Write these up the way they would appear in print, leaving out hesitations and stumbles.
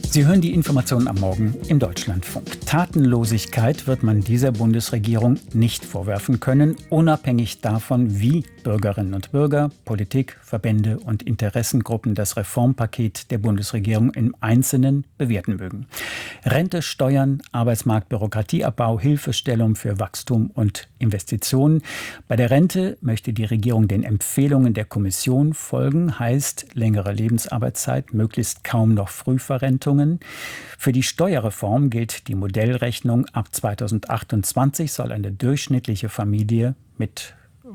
Sie hören die Informationen am Morgen im Deutschlandfunk. Tatenlosigkeit wird man dieser Bundesregierung nicht vorwerfen können, unabhängig davon, wie Bürgerinnen und Bürger, Politik, Verbände und Interessengruppen das Reformpaket der Bundesregierung im Einzelnen bewerten mögen. Rente, Steuern, Arbeitsmarkt, Bürokratieabbau, Hilfestellung für Wachstum und Investitionen. Bei der Rente möchte die Regierung den Empfehlungen der Kommission folgen, heißt längere Lebensarbeitszeit, möglichst kaum noch Frühverrentungen. Für die Steuerreform gilt die Modellrechnung. Ab 2028 soll eine durchschnittliche Familie mit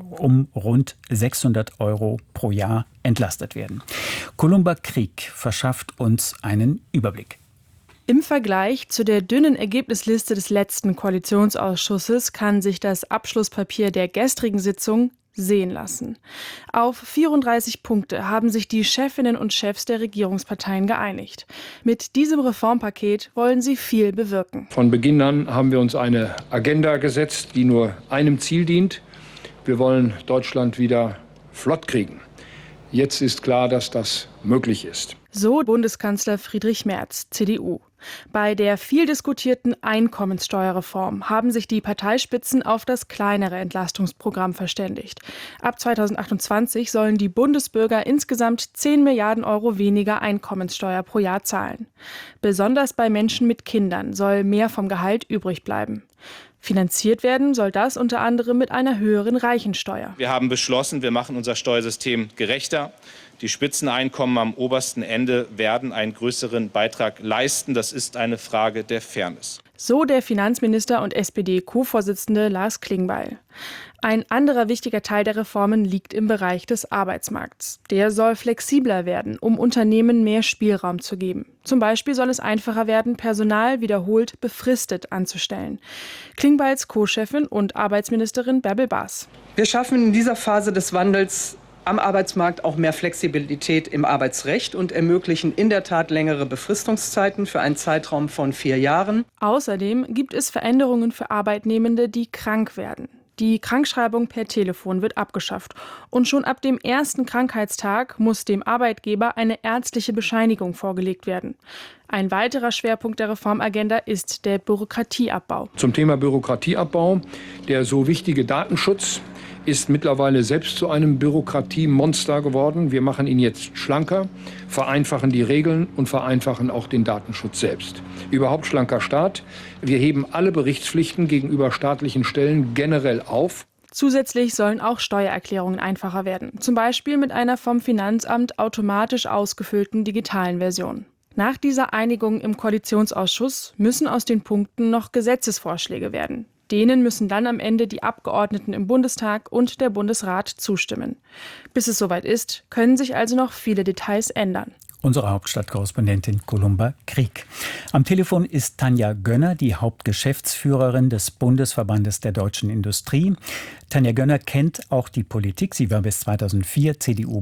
rund 600 Euro pro Jahr entlastet werden. Columba Krieg verschafft uns einen Überblick. Im Vergleich zu der dünnen Ergebnisliste des letzten Koalitionsausschusses kann sich das Abschlusspapier der gestrigen Sitzung sehen lassen. Auf 34 Punkte haben sich die Chefinnen und Chefs der Regierungsparteien geeinigt. Mit diesem Reformpaket wollen sie viel bewirken. Von Beginn an haben wir uns eine Agenda gesetzt, die nur einem Ziel dient. Wir wollen Deutschland wieder flott kriegen. Jetzt ist klar, dass das möglich ist. So Bundeskanzler Friedrich Merz, CDU. Bei der viel diskutierten Einkommenssteuerreform haben sich die Parteispitzen auf das kleinere Entlastungsprogramm verständigt. Ab 2028 sollen die Bundesbürger insgesamt 10 Milliarden Euro weniger Einkommenssteuer pro Jahr zahlen. Besonders bei Menschen mit Kindern soll mehr vom Gehalt übrig bleiben. Finanziert werden soll das unter anderem mit einer höheren Reichensteuer. Wir haben beschlossen, wir machen unser Steuersystem gerechter. Die Spitzeneinkommen am obersten Ende werden einen größeren Beitrag leisten. Das ist eine Frage der Fairness. So der Finanzminister und SPD-Co-Vorsitzende Lars Klingbeil. Ein anderer wichtiger Teil der Reformen liegt im Bereich des Arbeitsmarkts. Der soll flexibler werden, um Unternehmen mehr Spielraum zu geben. Zum Beispiel soll es einfacher werden, Personal wiederholt befristet anzustellen. Klingbeils Co-Chefin und Arbeitsministerin Bärbel Baas. Wir schaffen in dieser Phase des Wandels am Arbeitsmarkt auch mehr Flexibilität im Arbeitsrecht und ermöglichen in der Tat längere Befristungszeiten für einen Zeitraum von 4 Jahren. Außerdem gibt es Veränderungen für Arbeitnehmende, die krank werden. Die Krankschreibung per Telefon wird abgeschafft. Und schon ab dem ersten Krankheitstag muss dem Arbeitgeber eine ärztliche Bescheinigung vorgelegt werden. Ein weiterer Schwerpunkt der Reformagenda ist der Bürokratieabbau. Zum Thema Bürokratieabbau, der so wichtige Datenschutz ist mittlerweile selbst zu einem Bürokratiemonster geworden. Wir machen ihn jetzt schlanker, vereinfachen die Regeln und vereinfachen auch den Datenschutz selbst. Überhaupt schlanker Staat. Wir heben alle Berichtspflichten gegenüber staatlichen Stellen generell auf. Zusätzlich sollen auch Steuererklärungen einfacher werden. Zum Beispiel mit einer vom Finanzamt automatisch ausgefüllten digitalen Version. Nach dieser Einigung im Koalitionsausschuss müssen aus den Punkten noch Gesetzesvorschläge werden. Denen müssen dann am Ende die Abgeordneten im Bundestag und der Bundesrat zustimmen. Bis es soweit ist, können sich also noch viele Details ändern. Unsere Hauptstadtkorrespondentin Columba Krieg. Am Telefon ist Tanja Gönner, die Hauptgeschäftsführerin des Bundesverbandes der deutschen Industrie. Tanja Gönner kennt auch die Politik. Sie war bis 2004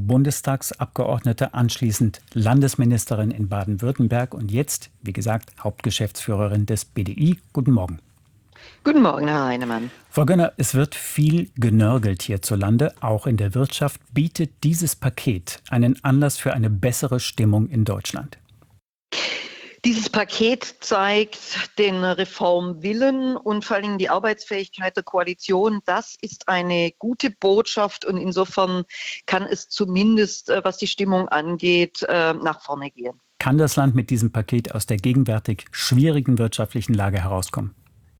CDU-Bundestagsabgeordnete, anschließend Landesministerin in Baden-Württemberg und jetzt, wie gesagt, Hauptgeschäftsführerin des BDI. Guten Morgen. Guten Morgen, Herr Heinemann. Frau Gönner, es wird viel genörgelt hierzulande, auch in der Wirtschaft. Bietet dieses Paket einen Anlass für eine bessere Stimmung in Deutschland? Dieses Paket zeigt den Reformwillen und vor allem die Arbeitsfähigkeit der Koalition. Das ist eine gute Botschaft und insofern kann es zumindest, was die Stimmung angeht, nach vorne gehen. Kann das Land mit diesem Paket aus der gegenwärtig schwierigen wirtschaftlichen Lage herauskommen?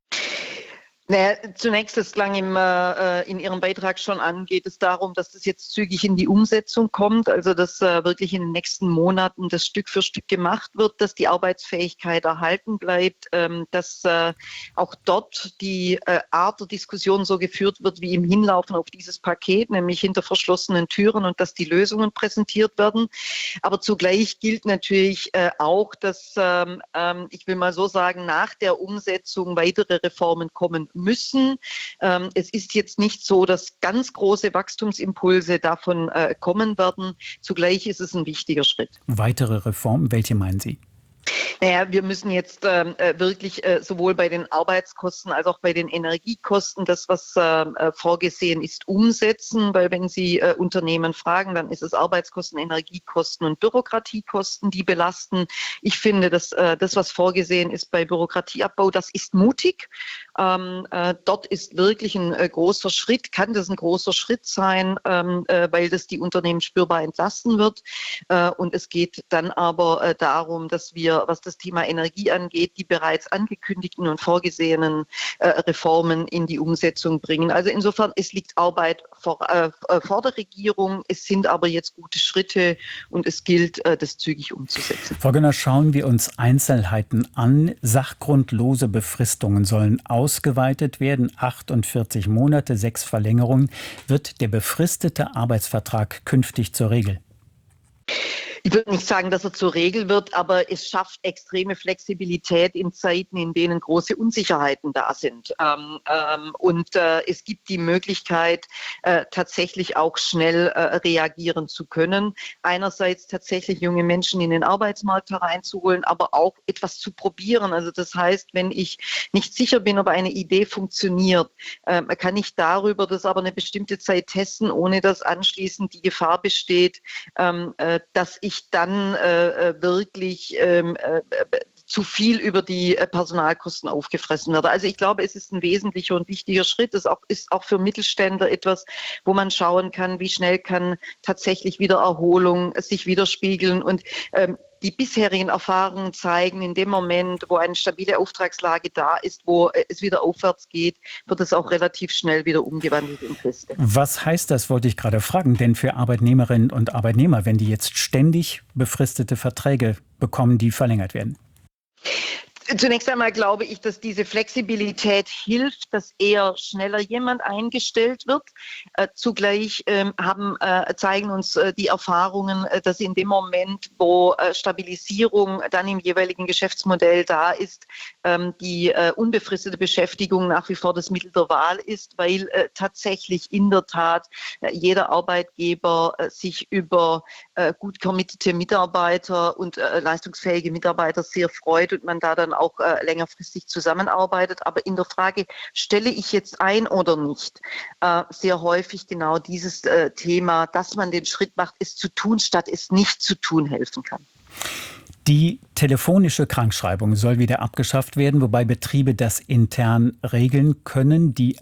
Naja, zunächst, das klang in Ihrem Beitrag schon an, geht es darum, dass das jetzt zügig in die Umsetzung kommt, also dass wirklich in den nächsten Monaten das Stück für Stück gemacht wird, dass die Arbeitsfähigkeit erhalten bleibt, dass auch dort die Art der Diskussion so geführt wird wie im Hinlaufen auf dieses Paket, nämlich hinter verschlossenen Türen und dass die Lösungen präsentiert werden. Aber zugleich gilt natürlich auch, dass, ich will mal so sagen, nach der Umsetzung weitere Reformen kommen müssen. Es ist jetzt nicht so, dass ganz große Wachstumsimpulse davon kommen werden. Zugleich ist es ein wichtiger Schritt. Weitere Reformen, welche meinen Sie? Naja, wir müssen jetzt wirklich sowohl bei den Arbeitskosten als auch bei den Energiekosten das, was vorgesehen ist, umsetzen, weil wenn Sie Unternehmen fragen, dann ist es Arbeitskosten, Energiekosten und Bürokratiekosten, die belasten. Ich finde, dass das, was vorgesehen ist bei Bürokratieabbau, das ist mutig. Dort ist wirklich ein großer Schritt, kann das ein großer Schritt sein, weil das die Unternehmen spürbar entlasten wird. Und es geht dann aber darum, dass wir, was das Thema Energie angeht, die bereits angekündigten und vorgesehenen Reformen in die Umsetzung bringen. Also insofern, es liegt Arbeit vor der Regierung. Es sind aber jetzt gute Schritte und es gilt, das zügig umzusetzen. Frau Gönner, schauen wir uns Einzelheiten an. Sachgrundlose Befristungen sollen ausgeweitet werden. 48 Monate, 6 Verlängerungen. Wird der befristete Arbeitsvertrag künftig zur Regel? Ich würde nicht sagen, dass er zur Regel wird, aber es schafft extreme Flexibilität in Zeiten, in denen große Unsicherheiten da sind. Es gibt die Möglichkeit, tatsächlich auch schnell reagieren zu können. Einerseits tatsächlich junge Menschen in den Arbeitsmarkt hereinzuholen, aber auch etwas zu probieren. Also das heißt, wenn ich nicht sicher bin, ob eine Idee funktioniert, kann ich darüber das aber eine bestimmte Zeit testen, ohne dass anschließend die Gefahr besteht, dass ich dann wirklich zu viel über die Personalkosten aufgefressen werde. Also ich glaube, es ist ein wesentlicher und wichtiger Schritt. Es ist auch für Mittelständler etwas, wo man schauen kann, wie schnell kann tatsächlich wieder Erholung sich widerspiegeln. Und die bisherigen Erfahrungen zeigen, in dem Moment, wo eine stabile Auftragslage da ist, wo es wieder aufwärts geht, wird es auch relativ schnell wieder umgewandelt in Feste. Was heißt das, wollte ich gerade fragen, denn für Arbeitnehmerinnen und Arbeitnehmer, wenn die jetzt ständig befristete Verträge bekommen, die verlängert werden? Zunächst einmal glaube ich, dass diese Flexibilität hilft, dass eher schneller jemand eingestellt wird. Zugleich zeigen uns die Erfahrungen, dass in dem Moment, wo Stabilisierung dann im jeweiligen Geschäftsmodell da ist, die unbefristete Beschäftigung nach wie vor das Mittel der Wahl ist, weil tatsächlich in der Tat jeder Arbeitgeber sich über gut committete Mitarbeiter und leistungsfähige Mitarbeiter sehr freut und man da dann auch längerfristig zusammenarbeitet. Aber in der Frage, stelle ich jetzt ein oder nicht, sehr häufig genau dieses Thema, dass man den Schritt macht, es zu tun, statt es nicht zu tun, helfen kann. Die telefonische Krankschreibung soll wieder abgeschafft werden, wobei Betriebe das intern regeln können. Die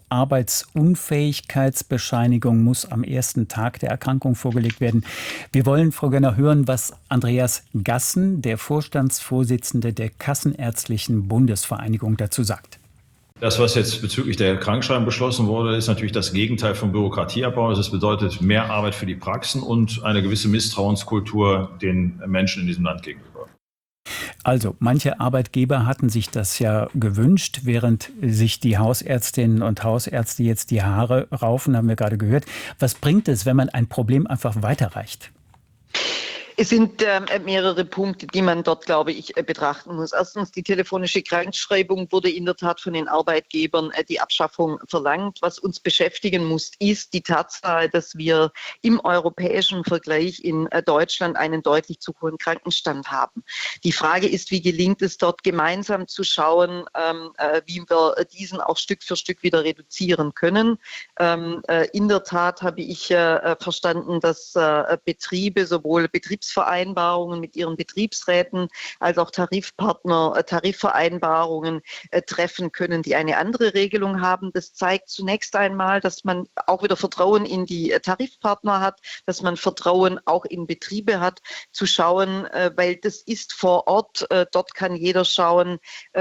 Arbeitsunfähigkeitsbescheinigung muss am ersten Tag der Erkrankung vorgelegt werden. Wir wollen, Frau Gönner, hören, was Andreas Gassen, der Vorstandsvorsitzende der Kassenärztlichen Bundesvereinigung, dazu sagt. Das, was jetzt bezüglich der Krankschreibung beschlossen wurde, ist natürlich das Gegenteil von Bürokratieabbau. Das bedeutet mehr Arbeit für die Praxen und eine gewisse Misstrauenskultur den Menschen in diesem Land gegenüber. Also, manche Arbeitgeber hatten sich das ja gewünscht, während sich die Hausärztinnen und Hausärzte jetzt die Haare raufen, haben wir gerade gehört. Was bringt es, wenn man ein Problem einfach weiterreicht? Es sind mehrere Punkte, die man dort, glaube ich, betrachten muss. Erstens, die telefonische Krankschreibung wurde in der Tat von den Arbeitgebern die Abschaffung verlangt. Was uns beschäftigen muss, ist die Tatsache, dass wir im europäischen Vergleich in Deutschland einen deutlich zu hohen Krankenstand haben. Die Frage ist, wie gelingt es dort gemeinsam zu schauen, wie wir diesen auch Stück für Stück wieder reduzieren können. In der Tat habe ich verstanden, dass Betriebe, sowohl Betriebsvereinbarungen mit ihren Betriebsräten als auch Tarifpartner Tarifvereinbarungen treffen können, die eine andere Regelung haben. Das zeigt zunächst einmal, dass man auch wieder Vertrauen in die Tarifpartner hat, dass man Vertrauen auch in Betriebe hat, zu schauen, weil das ist vor Ort, dort kann jeder schauen,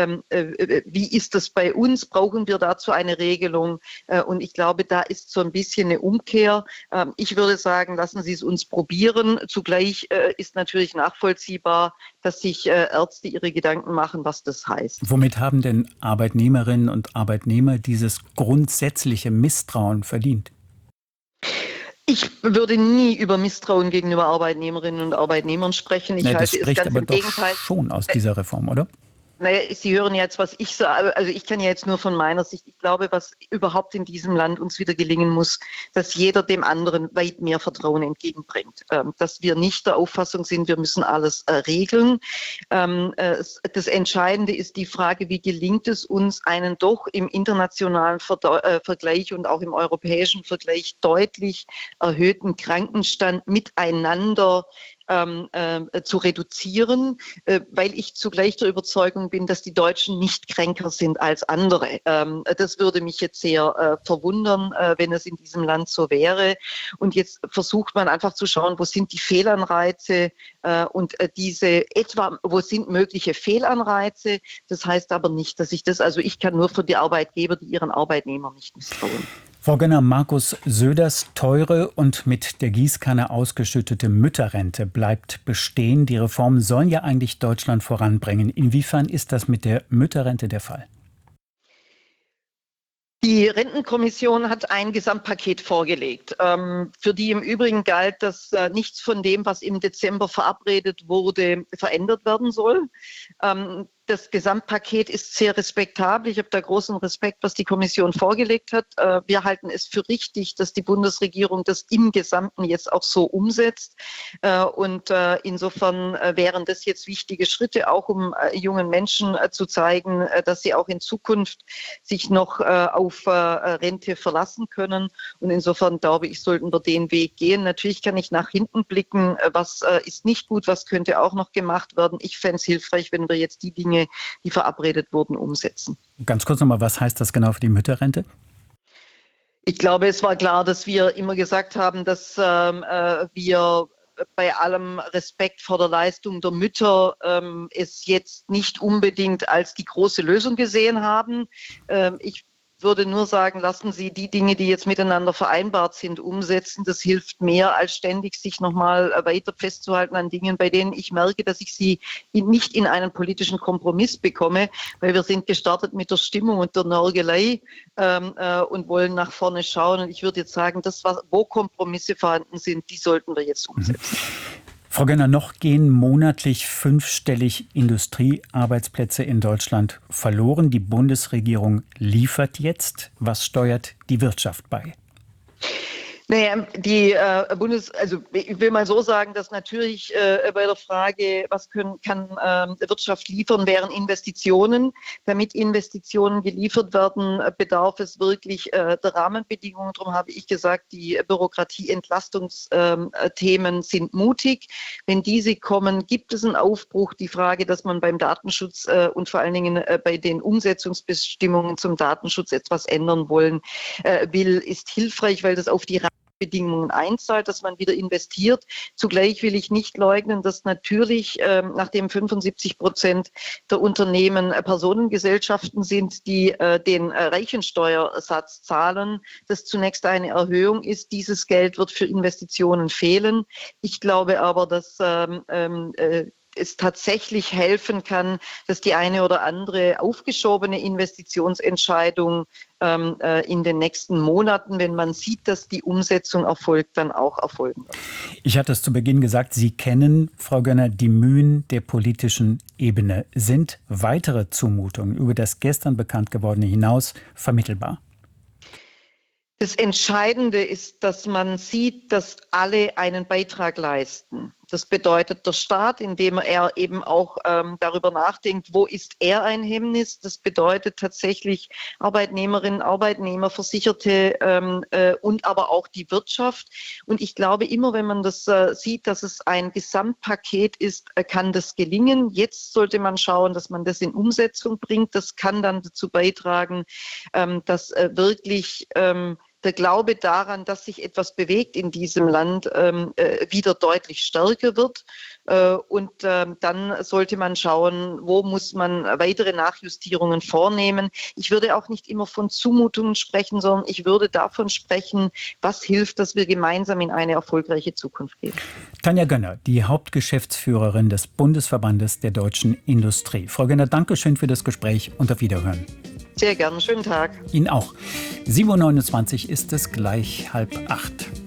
wie ist das bei uns, brauchen wir dazu eine Regelung? Und ich glaube, da ist so ein bisschen eine Umkehr. Ich würde sagen, lassen Sie es uns probieren. Zugleich ist natürlich nachvollziehbar, dass sich Ärzte ihre Gedanken machen, was das heißt. Womit haben denn Arbeitnehmerinnen und Arbeitnehmer dieses grundsätzliche Misstrauen verdient? Ich würde nie über Misstrauen gegenüber Arbeitnehmerinnen und Arbeitnehmern sprechen. Ich Das halte es spricht ganz aber im doch Gegenteil schon aus dieser Reform, oder? Naja, Sie hören jetzt, was ich sage. Also ich kann ja jetzt nur von meiner Sicht, ich glaube, was überhaupt in diesem Land uns wieder gelingen muss, dass jeder dem anderen weit mehr Vertrauen entgegenbringt. Dass wir nicht der Auffassung sind, wir müssen alles regeln. Das Entscheidende ist die Frage, wie gelingt es uns, einen doch im internationalen Vergleich und auch im europäischen Vergleich deutlich erhöhten Krankenstand miteinander zu reduzieren, weil ich zugleich der Überzeugung bin, dass die Deutschen nicht kränker sind als andere. Das würde mich jetzt sehr verwundern, wenn es in diesem Land so wäre. Und jetzt versucht man einfach zu schauen, wo sind die Fehlanreize und wo sind mögliche Fehlanreize. Das heißt aber nicht, dass ich kann nur für die Arbeitgeber, die ihren Arbeitnehmern nicht misstrauen. Frau Gönner, Markus Söders teure und mit der Gießkanne ausgeschüttete Mütterrente bleibt bestehen. Die Reformen sollen ja eigentlich Deutschland voranbringen. Inwiefern ist das mit der Mütterrente der Fall? Die Rentenkommission hat ein Gesamtpaket vorgelegt, für die im Übrigen galt, dass nichts von dem, was im Dezember verabredet wurde, verändert werden soll. Das Gesamtpaket ist sehr respektabel. Ich habe da großen Respekt, was die Kommission vorgelegt hat. Wir halten es für richtig, dass die Bundesregierung das im Gesamten jetzt auch so umsetzt. Und insofern wären das jetzt wichtige Schritte, auch um jungen Menschen zu zeigen, dass sie auch in Zukunft sich noch auf Rente verlassen können. Und insofern glaube ich, sollten wir den Weg gehen. Natürlich kann ich nach hinten blicken, was ist nicht gut, was könnte auch noch gemacht werden. Ich fände es hilfreich, wenn wir jetzt die Dinge, die verabredet wurden, umsetzen. Ganz kurz nochmal, was heißt das genau für die Mütterrente? Ich glaube, es war klar, dass wir immer gesagt haben, dass wir bei allem Respekt vor der Leistung der Mütter es jetzt nicht unbedingt als die große Lösung gesehen haben. Ich würde nur sagen, lassen Sie die Dinge, die jetzt miteinander vereinbart sind, umsetzen. Das hilft mehr, als ständig sich nochmal weiter festzuhalten an Dingen, bei denen ich merke, dass ich sie nicht in einen politischen Kompromiss bekomme, weil wir sind gestartet mit der Stimmung und der Nörgelei und wollen nach vorne schauen. Und ich würde jetzt sagen, wo Kompromisse vorhanden sind, die sollten wir jetzt umsetzen. Frau Gönner, noch gehen monatlich 5-stellig Industriearbeitsplätze in Deutschland verloren. Die Bundesregierung liefert jetzt. Was steuert die Wirtschaft bei? Naja, ich will mal so sagen, dass natürlich bei der Frage, was kann Wirtschaft liefern, wären Investitionen. Damit Investitionen geliefert werden, bedarf es wirklich der Rahmenbedingungen. Darum habe ich gesagt, die Bürokratieentlastungsthemen sind mutig. Wenn diese kommen, gibt es einen Aufbruch. Die Frage, dass man beim Datenschutz und vor allen Dingen bei den Umsetzungsbestimmungen zum Datenschutz etwas ändern will, ist hilfreich, weil das auf die Bedingungen einzahlt, dass man wieder investiert. Zugleich will ich nicht leugnen, dass natürlich, nachdem 75% der Unternehmen Personengesellschaften sind, die den Reichensteuersatz zahlen, das zunächst eine Erhöhung ist. Dieses Geld wird für Investitionen fehlen. Ich glaube aber, dass es tatsächlich helfen kann, dass die eine oder andere aufgeschobene Investitionsentscheidung in den nächsten Monaten, wenn man sieht, dass die Umsetzung erfolgt, dann auch erfolgen wird. Ich hatte es zu Beginn gesagt, Sie kennen, Frau Gönner, die Mühen der politischen Ebene. Sind weitere Zumutungen über das gestern bekannt gewordene hinaus vermittelbar? Das Entscheidende ist, dass man sieht, dass alle einen Beitrag leisten. Das bedeutet der Staat, indem er eben auch darüber nachdenkt, wo ist er ein Hemmnis. Das bedeutet tatsächlich Arbeitnehmerinnen, Arbeitnehmer, Versicherte und aber auch die Wirtschaft. Und ich glaube, immer wenn man das sieht, dass es ein Gesamtpaket ist, kann das gelingen. Jetzt sollte man schauen, dass man das in Umsetzung bringt. Das kann dann dazu beitragen, dass wirklich der Glaube daran, dass sich etwas bewegt in diesem Land, wieder deutlich stärker wird. Und dann sollte man schauen, wo muss man weitere Nachjustierungen vornehmen. Ich würde auch nicht immer von Zumutungen sprechen, sondern ich würde davon sprechen, was hilft, dass wir gemeinsam in eine erfolgreiche Zukunft gehen. Tanja Gönner, die Hauptgeschäftsführerin des Bundesverbandes der deutschen Industrie. Frau Gönner, danke schön für das Gespräch und auf Wiederhören. Sehr gerne. Schönen Tag. Ihnen auch. 7.29 Uhr ist es gleich 7:30.